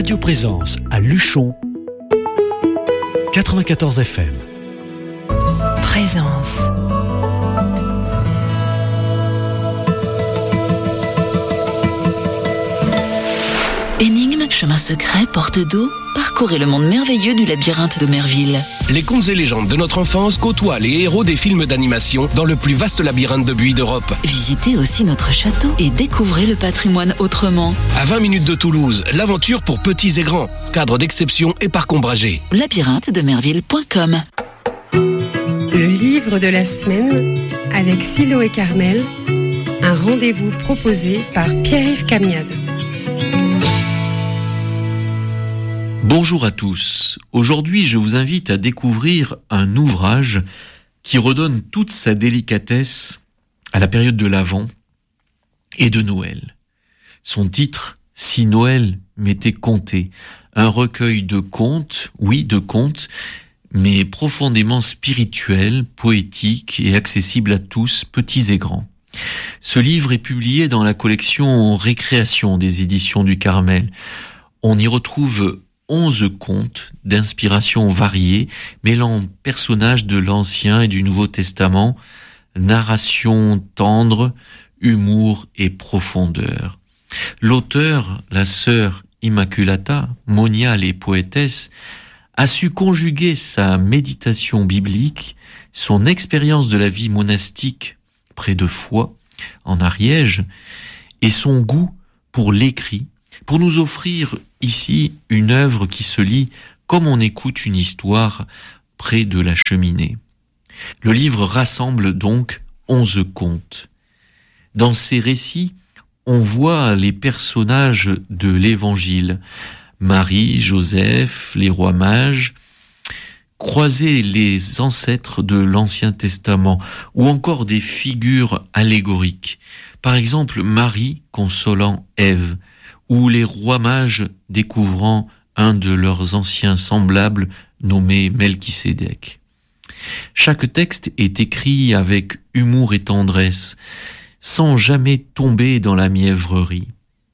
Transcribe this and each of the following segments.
Radio Présence à Luchon, 94 FM. Présence. Énigmes, chemins secrets, portes d'eau, parcourez le monde merveilleux du labyrinthe de Merville. Les contes et légendes de notre enfance côtoient les héros des films d'animation dans le plus vaste labyrinthe de buis d'Europe. Visitez aussi notre château et découvrez le patrimoine autrement. À 20 minutes de Toulouse, l'aventure pour petits et grands. Cadre d'exception et parc ombragé. labyrinthe-de-merville.com. Le livre de la semaine avec Silo et Carmel. Un rendez-vous proposé par Pierre-Yves Camiade. Bonjour à tous. Aujourd'hui, je vous invite à découvrir un ouvrage qui redonne toute sa délicatesse à la période de l'Avent et de Noël. Son titre, Si Noël m'était conté, un recueil de contes, oui, de contes, mais profondément spirituel, poétique et accessible à tous, petits et grands. Ce livre est publié dans la collection Récréation des éditions du Carmel. On y retrouve 11 contes d'inspiration variée, mêlant personnages de l'Ancien et du Nouveau Testament, narration tendre, humour et profondeur. L'auteur, la sœur Immaculata, moniale et poétesse, a su conjuguer sa méditation biblique, son expérience de la vie monastique près de Foix, en Ariège, et son goût pour l'écrit, pour nous offrir ici une œuvre qui se lit comme on écoute une histoire près de la cheminée. Le livre rassemble donc 11 contes. Dans ces récits, on voit les personnages de l'Évangile, Marie, Joseph, les rois mages, croiser les ancêtres de l'Ancien Testament ou encore des figures allégoriques. Par exemple, Marie consolant Ève, ou les rois mages découvrant un de leurs anciens semblables nommé Melchisédek. Chaque texte est écrit avec humour et tendresse, sans jamais tomber dans la mièvrerie.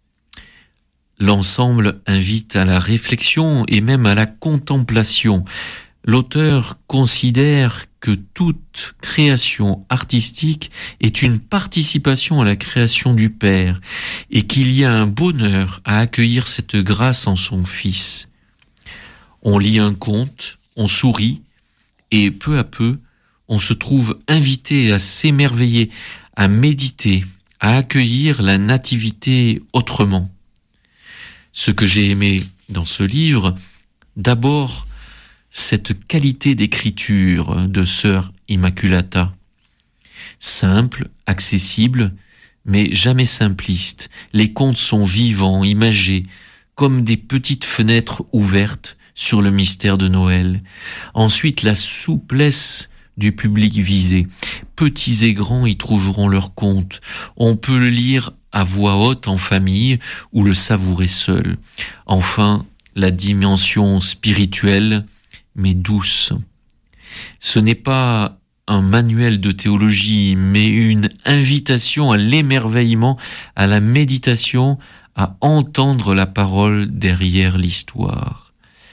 L'ensemble invite à la réflexion et même à la contemplation. L'auteur considère que toute création artistique est une participation à la création du Père et qu'il y a un bonheur à accueillir cette grâce en son Fils. On lit un conte, on sourit et peu à peu, on se trouve invité à s'émerveiller, à méditer, à accueillir la nativité autrement. Ce que j'ai aimé dans ce livre, d'abord, cette qualité d'écriture de sœur Immaculata. Simple, accessible, mais jamais simpliste. Les contes sont vivants, imagés, comme des petites fenêtres ouvertes sur le mystère de Noël. Ensuite, la souplesse du public visé. Petits et grands y trouveront leur compte. On peut le lire à voix haute en famille ou le savourer seul. Enfin, la dimension spirituelle, mais douce. Ce n'est pas un manuel de théologie, mais une invitation à l'émerveillement, à la méditation, à entendre la parole derrière l'histoire.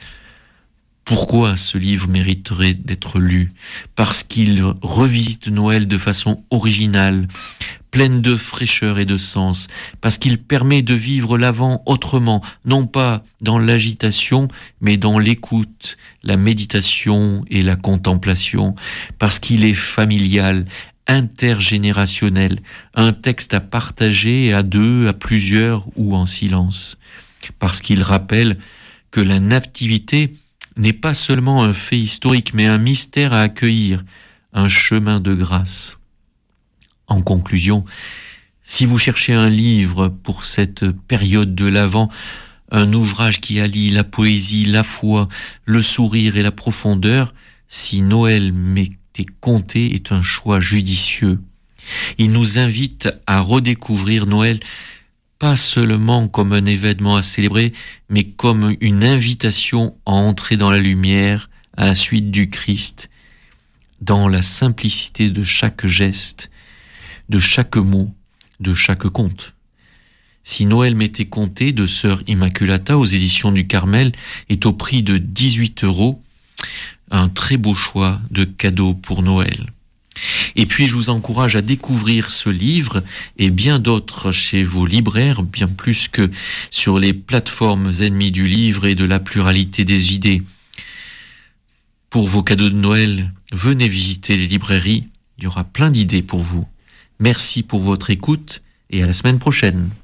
Pourquoi ce livre mériterait d'être lu ? Parce qu'il revisite Noël de façon originale, pleine de fraîcheur et de sens, parce qu'il permet de vivre l'Avent autrement, non pas dans l'agitation, mais dans l'écoute, la méditation et la contemplation, parce qu'il est familial, intergénérationnel, un texte à partager à deux, à plusieurs ou en silence, parce qu'il rappelle que la nativité n'est pas seulement un fait historique, mais un mystère à accueillir, un chemin de grâce. En conclusion, si vous cherchez un livre pour cette période de l'Avent, un ouvrage qui allie la poésie, la foi, le sourire et la profondeur, Si Noël m'était conté est un choix judicieux. Il nous invite à redécouvrir Noël, pas seulement comme un événement à célébrer, mais comme une invitation à entrer dans la lumière, à la suite du Christ, dans la simplicité de chaque geste, de chaque mot, de chaque conte. Si Noël m'était compté de Sœur Immaculata aux éditions du Carmel est au prix de 18 €. Un très beau choix de cadeau pour Noël. Et puis je vous encourage à découvrir ce livre et bien d'autres chez vos libraires, bien plus que sur les plateformes ennemies du livre et de la pluralité des idées. Pour vos cadeaux de Noël, venez visiter les librairies, il y aura plein d'idées pour vous. Merci pour votre écoute et à la semaine prochaine.